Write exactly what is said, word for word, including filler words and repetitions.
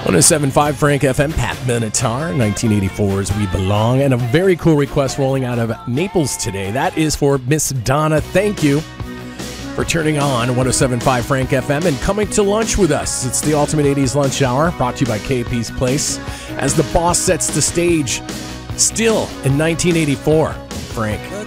one oh seven point five Frank F M, Pat Benatar, nineteen eighty-four's We Belong, and a very cool request rolling out of Naples today. That is for Miss Donna. Thank you for turning on one oh seven point five Frank F M and coming to lunch with us. It's the Ultimate eighties Lunch Hour, brought to you by K P's Place, as the boss sets the stage still in nineteen eighty-four. Frank.